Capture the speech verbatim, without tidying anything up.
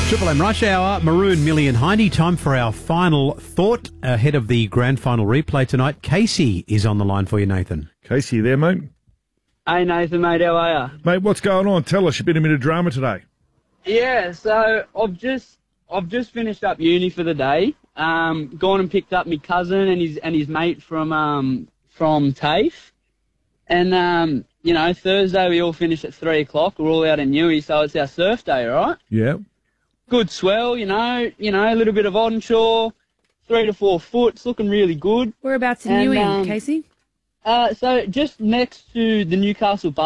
Triple M Rush Hour, Maroon, Millie and Hindy. Time for our final thought ahead of the grand final replay tonight. Casey is on the line for you, Nathan. Casey, you there, mate? Hey, Nathan, mate, how are you? Mate, what's going on? Tell us. You've been in a bit of drama today. Yeah, so I've just I've just finished up uni for the day. Um, gone and picked up my cousin and his and his mate from um from TAFE, and um you know Thursday we all finish at three o'clock. We're all out in Newey, so it's our surf day, right? Yeah. Good swell, you know, you know, a little bit of onshore, three to four foot. It's looking really good. Whereabouts in And, Newey, um, Casey? Uh, so just next to the Newcastle Bar.